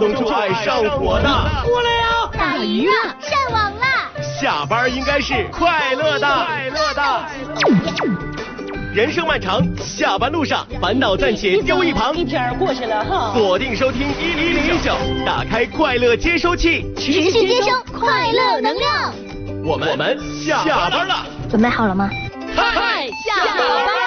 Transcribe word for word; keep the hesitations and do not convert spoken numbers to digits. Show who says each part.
Speaker 1: 能就爱上火的。
Speaker 2: 过来呀！
Speaker 3: 打鱼啊，上网啦！
Speaker 1: 下班应该是快乐的，快乐的。人生漫长，下班路上烦恼暂且丢一旁。
Speaker 2: 一天过去了哈。
Speaker 1: 锁定收听一零零九，打开快乐接收器，
Speaker 3: 持续接收快乐能量。
Speaker 1: 我们我们下班了。
Speaker 3: 准备好了吗？
Speaker 1: 嗨，
Speaker 3: 下班。